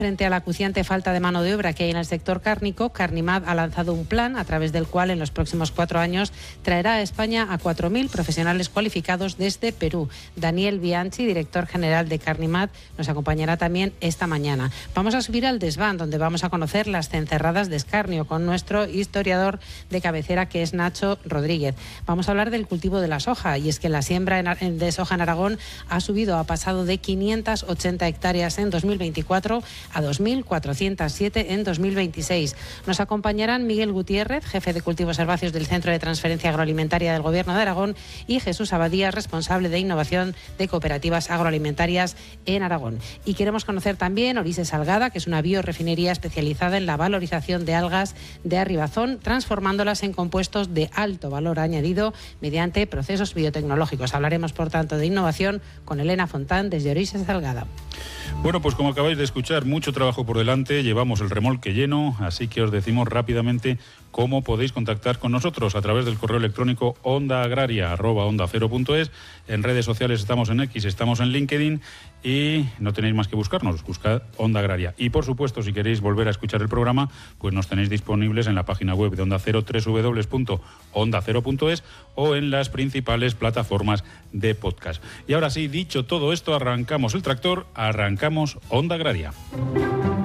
Frente a la acuciante falta de mano de obra que hay en el sector cárnico, Carnimat ha lanzado un plan a través del cual en los próximos 4 años traerá a España a 4.000 profesionales cualificados desde Perú. Daniel Bianchi, director general de Carnimat, nos acompañará también esta mañana. Vamos a subir al desván, donde vamos a conocer las cencerradas de escarnio con nuestro historiador de cabecera, que es Nacho Rodríguez. Vamos a hablar del cultivo de la soja, y es que la siembra de soja en Aragón ha pasado de 580 hectáreas en 2024 a 2.407 en 2026. Nos acompañarán Miguel Gutiérrez, jefe de cultivos herbáceos del Centro de Transferencia Agroalimentaria del Gobierno de Aragón, y Jesús Abadía, responsable de innovación de cooperativas agroalimentarias en Aragón. Y queremos conocer también Orice Salgada, que es una biorefinería especializada en la valorización de algas de Arribazón, transformándolas en compuestos de alto valor añadido mediante procesos biotecnológicos. Hablaremos, por tanto, de innovación con Elena Fontán desde Orice Salgada. Bueno, pues como acabáis de escuchar, mucho trabajo por delante, llevamos el remolque lleno, así que os decimos rápidamente cómo podéis contactar con nosotros a través del correo electrónico ondaagraria@ondacero.es. En redes sociales estamos en X, estamos en LinkedIn y no tenéis más que buscarnos, buscad Onda Agraria. Y por supuesto, si queréis volver a escuchar el programa, pues nos tenéis disponibles en la página web de Onda Cero, www.ondacero.es, o en las principales plataformas de podcast. Y ahora sí, dicho todo esto, arrancamos el tractor, arrancamos Onda Agraria.